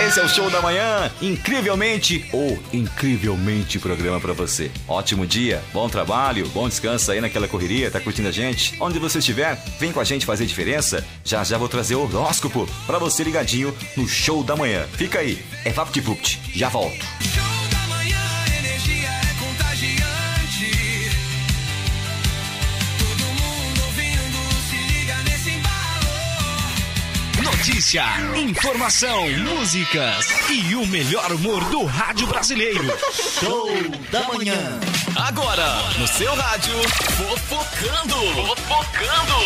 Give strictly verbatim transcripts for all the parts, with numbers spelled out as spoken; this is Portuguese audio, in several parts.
Esse é o Show da Manhã, incrivelmente ou incrivelmente programa pra você. Ótimo dia, bom trabalho, bom descanso aí naquela correria, tá curtindo a gente? Onde você estiver, vem com a gente fazer diferença. Já já vou trazer o horóscopo pra você ligadinho no Show da Manhã. Fica aí, é VaptVupt, já volto. Notícia, informação, músicas e o melhor humor do rádio brasileiro. Show da Manhã. Agora, no seu rádio, Fofocando. Fofocando.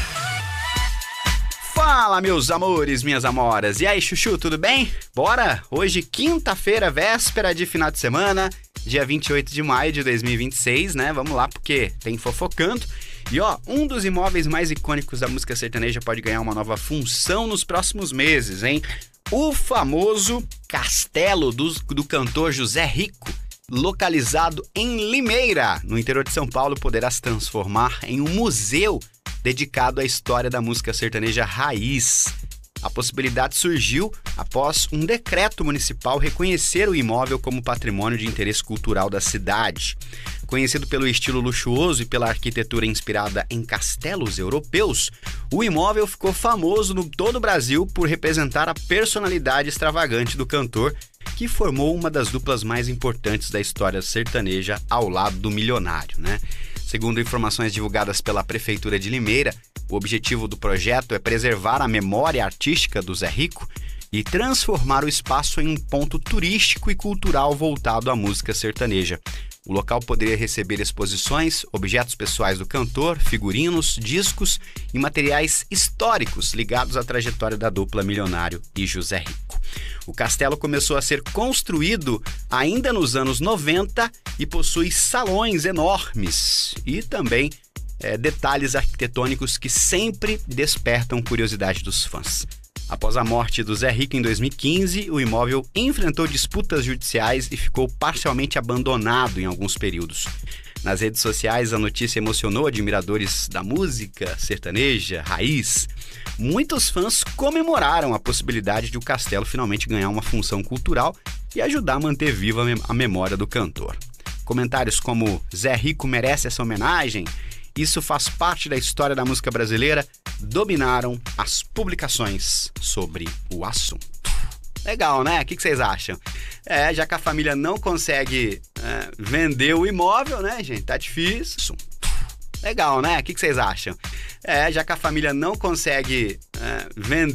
Fala, meus amores, minhas amoras. E aí, Chuchu, tudo bem? Bora? Hoje, quinta-feira, véspera de final de semana, dia vinte e oito de maio de dois mil e vinte e seis, né? Vamos lá, porque tem Fofocando. E ó, um dos imóveis mais icônicos da música sertaneja pode ganhar uma nova função nos próximos meses, hein? O famoso castelo do, do cantor José Rico, localizado em Limeira, no interior de São Paulo, poderá se transformar em um museu dedicado à história da música sertaneja raiz. A possibilidade surgiu após um decreto municipal reconhecer o imóvel como patrimônio de interesse cultural da cidade. Conhecido pelo estilo luxuoso e pela arquitetura inspirada em castelos europeus, o imóvel ficou famoso no todo o Brasil por representar a personalidade extravagante do cantor, que formou uma das duplas mais importantes da história sertaneja ao lado do milionário, né? Segundo informações divulgadas pela Prefeitura de Limeira, o objetivo do projeto é preservar a memória artística do Zé Rico e transformar o espaço em um ponto turístico e cultural voltado à música sertaneja. O local poderia receber exposições, objetos pessoais do cantor, figurinos, discos e materiais históricos ligados à trajetória da dupla Milionário e José Rico. O castelo começou a ser construído ainda nos anos noventa e possui salões enormes e também é, detalhes arquitetônicos que sempre despertam curiosidade dos fãs. Após a morte do Zé Rico em dois mil e quinze, o imóvel enfrentou disputas judiciais e ficou parcialmente abandonado em alguns períodos. Nas redes sociais, a notícia emocionou admiradores da música sertaneja, raiz. Muitos fãs comemoraram a possibilidade de o castelo finalmente ganhar uma função cultural e ajudar a manter viva a memória do cantor. Comentários como "Zé Rico merece essa homenagem", "Isso faz parte da história da música brasileira", dominaram as publicações sobre o assunto. Legal, né? O que vocês acham? É, já que a família não consegue é, vender o imóvel, né, gente? Tá difícil. Legal, né? O que vocês acham? É, já que a família não consegue é, vender